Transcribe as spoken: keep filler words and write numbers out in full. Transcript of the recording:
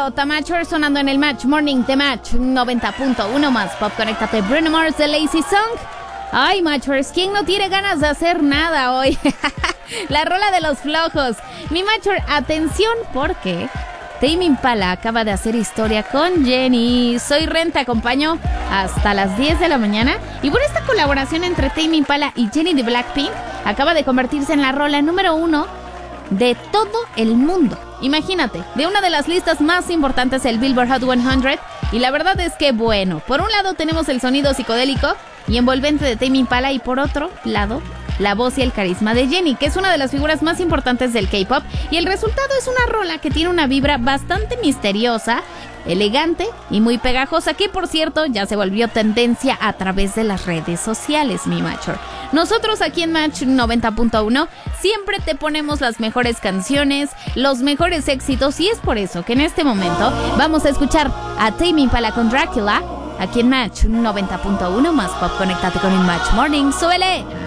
Camilo Tamacho sonando en el Match Morning de Match noventa punto uno más Pop. Conéctate, Bruno Mars de Lazy Song. Ay, Matchers, ¿quién no tiene ganas de hacer nada hoy? La rola de los flojos. Mi Matcher, atención porque Tame Impala acaba de hacer historia con Jennie. Soy Ren, te acompaño hasta las diez de la mañana. Y bueno, esta colaboración entre Tame Impala y Jennie de Blackpink acaba de convertirse en la rola número uno de todo el mundo. Imagínate, de una de las listas más importantes del Billboard Hot cien. Y la verdad es que, bueno, por un lado tenemos el sonido psicodélico y envolvente de Tame Impala, y por otro lado, la voz y el carisma de Jennie, que es una de las figuras más importantes del K-pop. Y el resultado es una rola que tiene una vibra bastante misteriosa, elegante y muy pegajosa, que por cierto ya se volvió tendencia a través de las redes sociales, mi Matcher. Nosotros aquí en Match noventa punto uno siempre te ponemos las mejores canciones, los mejores éxitos, y es por eso que en este momento vamos a escuchar a Tame Impala con Dracula aquí en Match noventa punto uno más Pop. Conéctate con el Match Morning, ¡súbele!